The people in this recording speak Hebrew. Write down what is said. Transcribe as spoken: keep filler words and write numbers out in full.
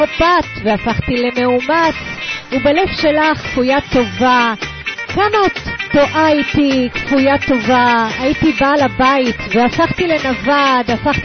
בת והפכתי למאומץ, ובלב שלך כפויה טובה. כמה את טועה איתי, כפויה טובה. הייתי בעל הבית והפכתי לנווד, הפכתי